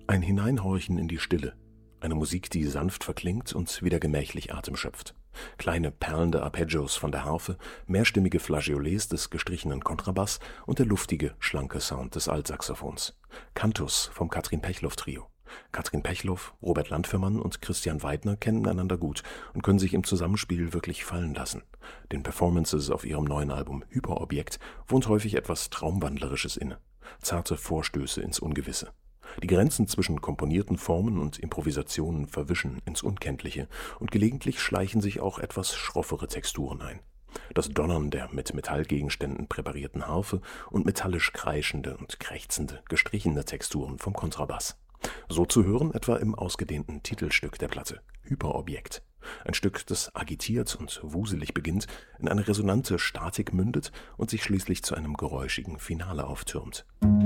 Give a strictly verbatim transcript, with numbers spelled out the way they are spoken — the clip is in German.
Ein Hineinhorchen in die Stille, eine Musik, die sanft verklingt und wieder gemächlich Atem schöpft. Kleine perlende Arpeggios von der Harfe, mehrstimmige Flageolets des gestrichenen Kontrabass und der luftige, schlanke Sound des Altsaxophons. Cantus vom Katrin Pechloff Trio. Katrin Pechloff, Robert Landfermann und Christian Weidner kennen einander gut und können sich im Zusammenspiel wirklich fallen lassen. Den Performances auf ihrem neuen Album Hyperobjekt wohnt häufig etwas Traumwandlerisches inne. Zarte Vorstöße ins Ungewisse. Die Grenzen zwischen komponierten Formen und Improvisationen verwischen ins Unkenntliche und gelegentlich schleichen sich auch etwas schroffere Texturen ein. Das Donnern der mit Metallgegenständen präparierten Harfe und metallisch kreischende und krächzende, gestrichene Texturen vom Kontrabass. So zu hören etwa im ausgedehnten Titelstück der Platte, Hyperobjekt. Ein Stück, das agitiert und wuselig beginnt, in eine resonante Statik mündet und sich schließlich zu einem geräuschigen Finale auftürmt.